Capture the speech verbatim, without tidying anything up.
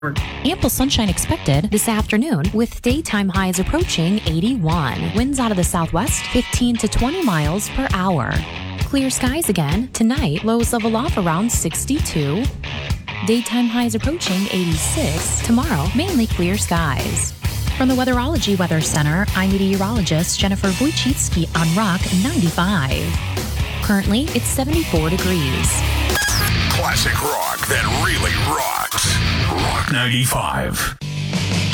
Ample sunshine expected this afternoon with daytime highs approaching eighty-one. Winds out of the southwest fifteen to twenty miles per hour. Clear skies again. Tonight, lows level off around sixty-two. Daytime highs approaching eighty-six. Tomorrow, mainly clear skies. From the Weatherology Weather Center, I'm meteorologist Jennifer Wojcicki on Rock ninety-five. Currently, it's seventy-four degrees. Classic rock that really rocks. Rock ninety-five.